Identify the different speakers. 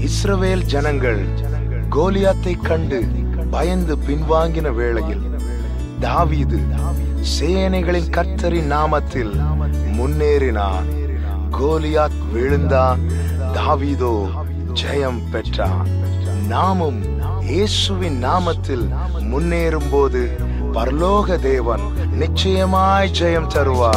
Speaker 1: இஸ்ரவேல் ஜனங்கள் கோலியாத்தை கண்டு பயந்து பின்வாங்கின வேளையில் தாவீது சேனைகளின் கர்த்தரின் நாமத்தில் முன்னேறினான். கோலியாத் விழுந்தான், தாவீதோ ஜெயம் பெற்றான். நாமும் இயேசுவின் நாமத்தில் முன்னேறும் போது பரலோக தேவன் நிச்சயமாய் ஜெயம் தருவார்.